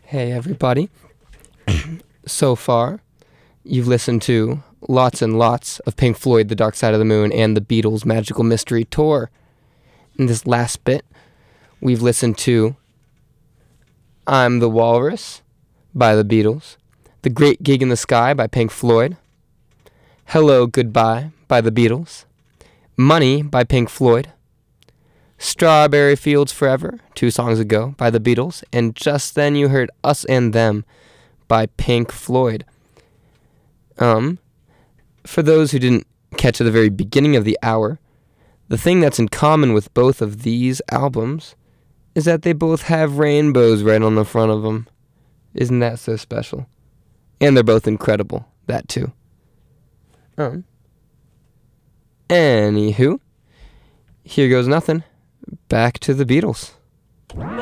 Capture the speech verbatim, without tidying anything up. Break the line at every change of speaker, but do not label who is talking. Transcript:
Hey, everybody. So far, you've listened to lots and lots of Pink Floyd, The Dark Side of the Moon, and the Beatles' Magical Mystery Tour. In this last bit, we've listened to I'm the Walrus by the Beatles, The Great Gig in the Sky by Pink Floyd, Hello, Goodbye by the Beatles, Money by Pink Floyd, Strawberry Fields Forever, two songs ago, by the Beatles, and just then you heard Us and Them by Pink Floyd. Um, for those who didn't catch at the very beginning of the hour, the thing that's in common with both of these albums is that they both have rainbows right on the front of them. Isn't that so special? And they're both incredible, that too. Um, anywho, here goes nothing. Back to the Beatles.